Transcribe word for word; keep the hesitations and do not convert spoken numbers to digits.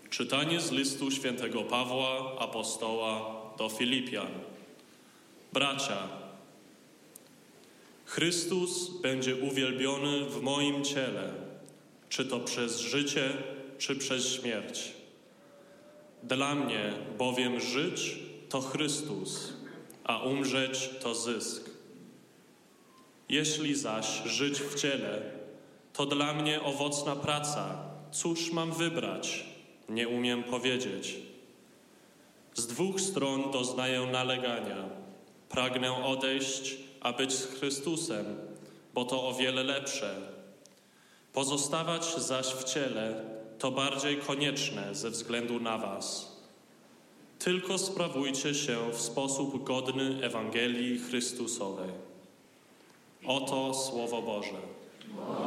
Czytanie z listu świętego Pawła, apostoła do Filipian. Bracia, Chrystus będzie uwielbiony w moim ciele, czy to przez życie, czy przez śmierć. Dla mnie bowiem żyć to Chrystus, a umrzeć to zysk. Jeśli zaś żyć w ciele, to dla mnie owocna praca. Cóż mam wybrać? Nie umiem powiedzieć. Z dwóch stron doznaję nalegania. Pragnę odejść, a być z Chrystusem, bo to o wiele lepsze. Pozostawać zaś w ciele to bardziej konieczne ze względu na was. Tylko sprawujcie się w sposób godny Ewangelii Chrystusowej. Oto Słowo Boże.